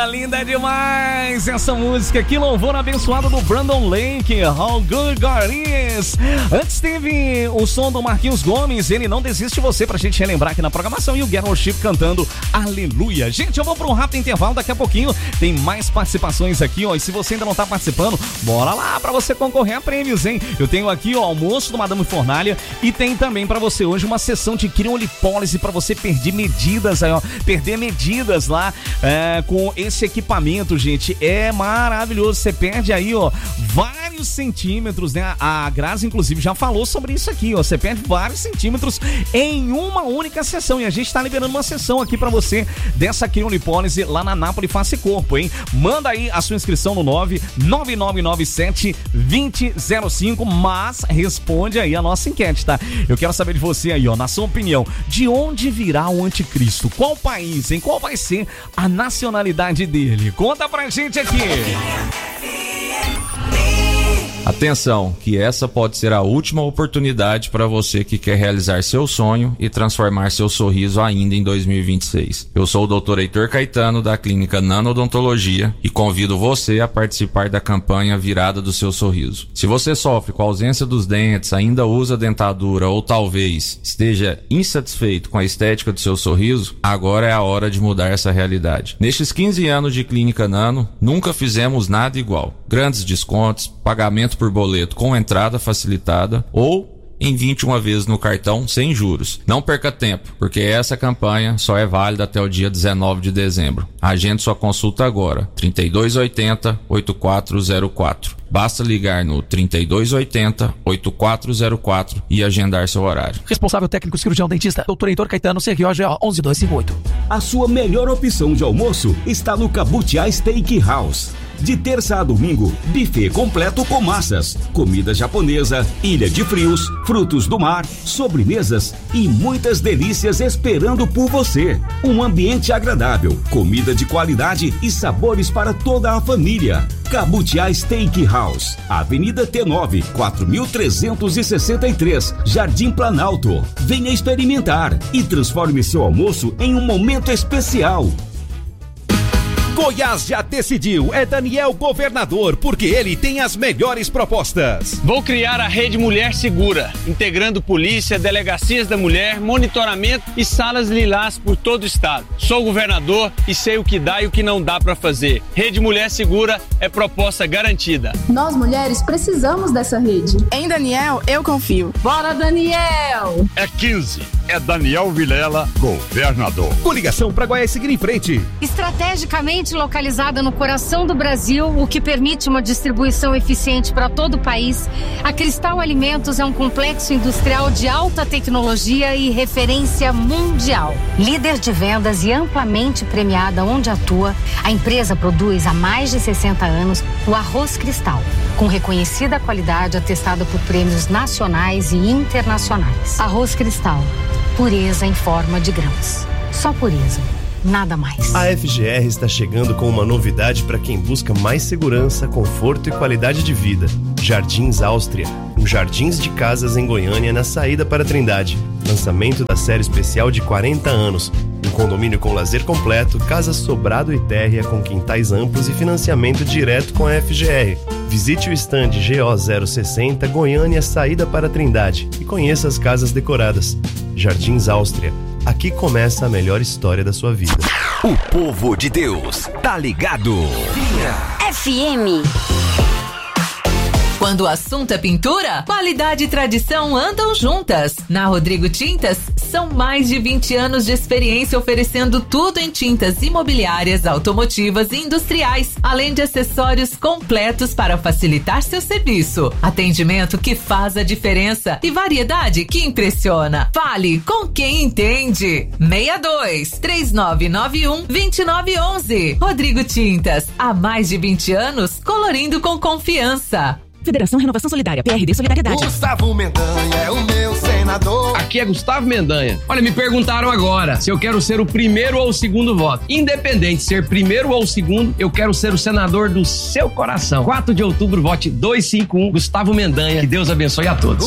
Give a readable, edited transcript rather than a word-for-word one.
Coisa linda demais essa música, que louvor abençoado do Brandon Lake, How Good God Is. Antes teve o som do Marquinhos Gomes, Ele Não Desiste de Você, pra gente relembrar aqui na programação, e o Get Worship cantando Aleluia. Gente, eu vou pra um rápido intervalo, daqui a pouquinho tem mais participações aqui, ó, e se você ainda não tá participando, bora lá pra você concorrer a prêmios, hein? Eu tenho aqui, ó, almoço do Madame Fornalha, e tem também pra você hoje uma sessão de criolipólise pra você perder medidas aí, ó, perder medidas lá com esse equipamento, gente, é maravilhoso. Você perde aí, ó, vários centímetros, né? A Grazi, inclusive, já falou sobre isso aqui, ó. Você perde vários centímetros em uma única sessão. E a gente tá liberando uma sessão aqui pra você dessa criolipólise lá na Napoli Face Corpo, hein? Manda aí a sua inscrição no 99997-2005, mas responde aí a nossa enquete, tá? Eu quero saber de você aí, ó, na sua opinião, de onde virá o anticristo? Qual país, hein? Qual vai ser a nacionalidade dele? Conta pra gente aqui. Atenção, que essa pode ser a última oportunidade para você que quer realizar seu sonho e transformar seu sorriso ainda em 2026. Eu sou o Dr. Heitor Caetano, da Clínica Nanodontologia, e convido você a participar da campanha Virada do Seu Sorriso. Se você sofre com a ausência dos dentes, ainda usa dentadura ou talvez esteja insatisfeito com a estética do seu sorriso, agora é a hora de mudar essa realidade. Nestes 15 anos de Clínica Nano, nunca fizemos nada igual. Grandes descontos, pagamento por boleto com entrada facilitada ou em 21 vezes no cartão sem juros. Não perca tempo, porque essa campanha só é válida até o dia 19 de dezembro. Agende sua consulta agora, 3280-8404. Basta ligar no 3280-8404 e agendar seu horário. Responsável técnico cirurgião dentista, Dr. Heitor Caetano, CROGO 11258. A sua melhor opção de almoço está no Cabutiá Steak House. De terça a domingo, buffet completo com massas, comida japonesa, ilha de frios, frutos do mar, sobremesas e muitas delícias esperando por você. Um ambiente agradável, comida de qualidade e sabores para toda a família. Cabutiá Steak House, Avenida T9, 4363, Jardim Planalto. Venha experimentar e transforme seu almoço em um momento especial. Goiás já decidiu, é Daniel governador, porque ele tem as melhores propostas. Vou criar a Rede Mulher Segura, integrando polícia, delegacias da mulher, monitoramento e salas lilás por todo o estado. Sou governador e sei o que dá e o que não dá para fazer. Rede Mulher Segura é proposta garantida. Nós mulheres precisamos dessa rede. Em Daniel, eu confio. Bora, Daniel! É 15. É Daniel Vilela, governador. Coligação para Goiás seguir em frente. Estrategicamente localizada no coração do Brasil, o que permite uma distribuição eficiente para todo o país, a Cristal Alimentos é um complexo industrial de alta tecnologia e referência mundial. Líder de vendas e amplamente premiada onde atua, a empresa produz há mais de 60 anos o arroz Cristal, com reconhecida qualidade atestada por prêmios nacionais e internacionais. Arroz Cristal, pureza em forma de grãos. Só pureza. Nada mais. A FGR está chegando com uma novidade para quem busca mais segurança, conforto e qualidade de vida. Jardins Áustria, um jardins de casas em Goiânia na saída para Trindade. Lançamento da série especial de 40 anos. Um condomínio com lazer completo, casa sobrado e térrea com quintais amplos e financiamento direto com a FGR. Visite o stand GO060 Goiânia saída para Trindade e conheça as casas decoradas. Jardins Áustria. Aqui começa a melhor história da sua vida. O povo de Deus tá ligado. FM. Quando o assunto é pintura, qualidade e tradição andam juntas. Na Rodrigo Tintas, são mais de 20 anos de experiência oferecendo tudo em tintas imobiliárias, automotivas e industriais, além de acessórios completos para facilitar seu serviço. Atendimento que faz a diferença e variedade que impressiona. Fale com quem entende. 62-3991-2911. Rodrigo Tintas, há mais de 20 anos, colorindo com confiança. Federação Renovação Solidária, PRD Solidariedade. Gustavo Mendanha é o meu senador. Aqui é Gustavo Mendanha. Olha, me perguntaram agora se eu quero ser o primeiro ou o segundo voto. Independente de ser primeiro ou segundo, eu quero ser o senador do seu coração. 4 de outubro, vote 251, Gustavo Mendanha. Que Deus abençoe a todos.